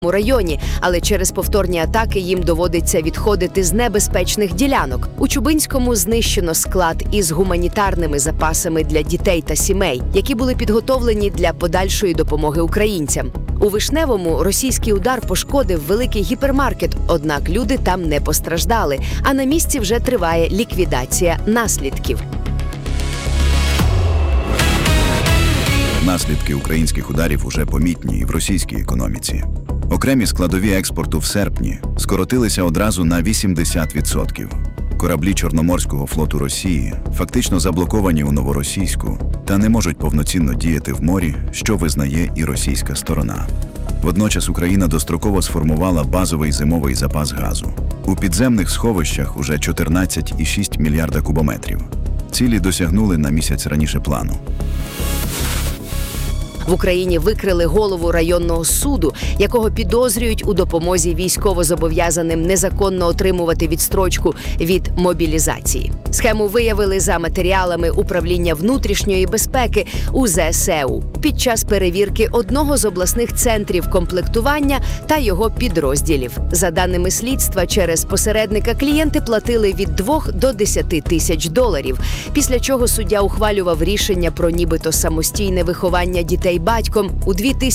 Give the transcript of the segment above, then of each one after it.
районі, але через повторні атаки їм доводиться відходити з небезпечних ділянок. У Чубинському знищено склад із гуманітарними запасами для дітей та сімей, які були підготовлені для подальшої допомоги українцям. У Вишневому російський удар пошкодив великий гіпермаркет, однак люди там не постраждали, а на місці вже триває ліквідація наслідків. Наслідки українських ударів уже помітні і в російській економіці. Окремі складові експорту в серпні скоротилися одразу на 80%. Кораблі Чорноморського флоту Росії фактично заблоковані у Новоросійську та не можуть повноцінно діяти в морі, що визнає і російська сторона. Водночас Україна достроково сформувала базовий зимовий запас газу. У підземних сховищах уже 14,6 мільярда кубометрів. Цілі досягнули на місяць раніше плану. В Україні викрили голову районного суду, якого підозрюють у допомозі військовозобов'язаним незаконно отримувати відстрочку від мобілізації. Схему виявили за матеріалами Управління внутрішньої безпеки УЗСУ під час перевірки одного з обласних центрів комплектування та його підрозділів. За даними слідства, через посередника клієнти платили від 2 до 10 тисяч доларів, після чого суддя ухвалював рішення про нібито самостійне виховання дітей батьком. У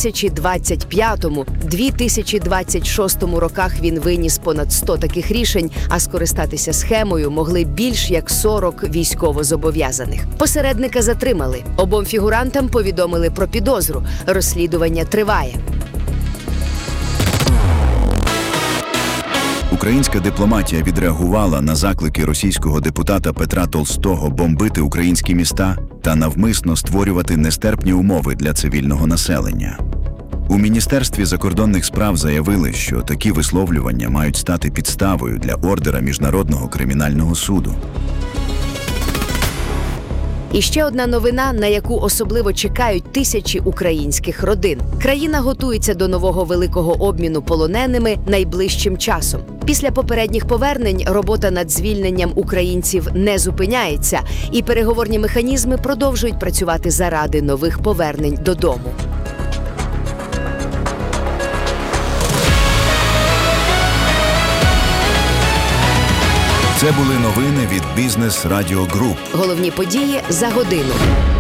2025-2026 роках він виніс понад 100 таких рішень, а скористатися схемою могли більш як 40 військовозобов'язаних. Посередника затримали. Обом фігурантам повідомили про підозру. Розслідування триває. Українська дипломатія відреагувала на заклики російського депутата Петра Толстого бомбити українські міста та навмисно створювати нестерпні умови для цивільного населення. У Міністерстві закордонних справ заявили, що такі висловлювання мають стати підставою для ордера Міжнародного кримінального суду. І ще одна новина, на яку особливо чекають тисячі українських родин. Країна готується до нового великого обміну полоненими найближчим часом. Після попередніх повернень робота над звільненням українців не зупиняється, і переговорні механізми продовжують працювати заради нових повернень додому. Це були новини від Бізнес Радіо Груп. Головні події за годину.